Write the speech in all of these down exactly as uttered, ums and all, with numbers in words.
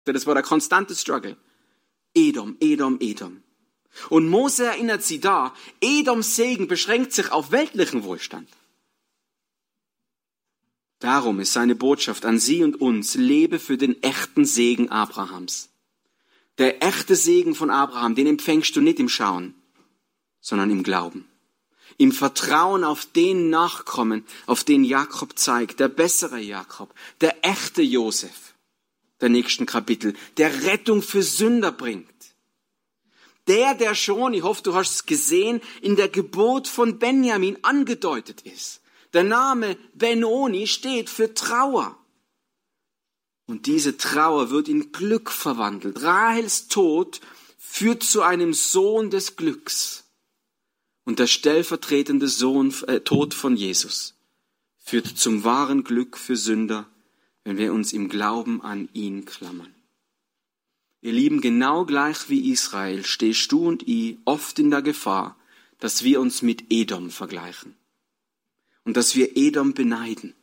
Das war der konstante Struggle. Edom, Edom, Edom. Und Mose erinnert sie da, Edoms Segen beschränkt sich auf weltlichen Wohlstand. Darum ist seine Botschaft an sie und uns, lebe für den echten Segen Abrahams. Der echte Segen von Abraham, den empfängst du nicht im Schauen, sondern im Glauben. Im Vertrauen auf den Nachkommen, auf den Jakob zeigt, der bessere Jakob, der echte Josef, der nächsten Kapitel, der Rettung für Sünder bringt. Der, der schon, ich hoffe, du hast es gesehen, in der Geburt von Benjamin angedeutet ist. Der Name Benoni steht für Trauer. Und diese Trauer wird in Glück verwandelt. Rahels Tod führt zu einem Sohn des Glücks. Und der stellvertretende Sohn, äh, Tod von Jesus führt zum wahren Glück für Sünder, wenn wir uns im Glauben an ihn klammern. Ihr Lieben, genau gleich wie Israel stehst du und ich oft in der Gefahr, dass wir uns mit Edom vergleichen und dass wir Edom beneiden.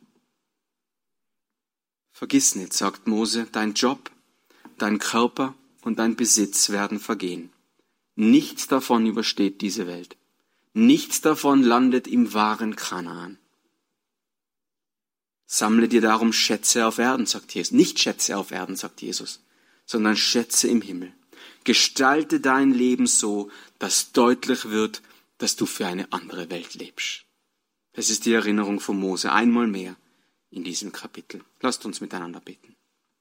Vergiss nicht, sagt Mose, dein Job, dein Körper und dein Besitz werden vergehen. Nichts davon übersteht diese Welt. Nichts davon landet im wahren Kanaan. Sammle dir darum Schätze auf Erden, sagt Jesus. Nicht Schätze auf Erden, sagt Jesus, sondern Schätze im Himmel. Gestalte dein Leben so, dass deutlich wird, dass du für eine andere Welt lebst. Das ist die Erinnerung von Mose, einmal mehr in diesem Kapitel. Lasst uns miteinander beten.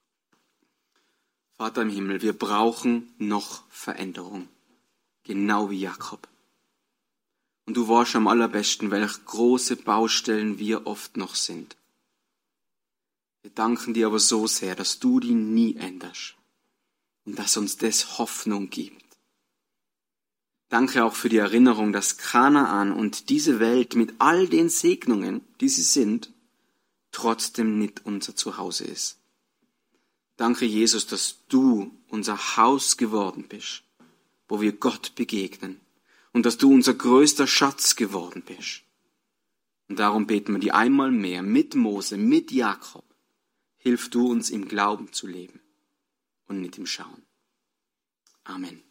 Vater im Himmel, wir brauchen noch Veränderung, genau wie Jakob. Und du weißt am allerbesten, welche große Baustellen wir oft noch sind. Wir danken dir aber so sehr, dass du die nie änderst und dass uns das Hoffnung gibt. Danke auch für die Erinnerung, dass Kanaan und diese Welt mit all den Segnungen, die sie sind, trotzdem nicht unser Zuhause ist. Danke, Jesus, dass du unser Haus geworden bist, wo wir Gott begegnen und dass du unser größter Schatz geworden bist. Und darum beten wir dir einmal mehr mit Mose, mit Jakob. Hilf du uns im Glauben zu leben und nicht im Schauen. Amen.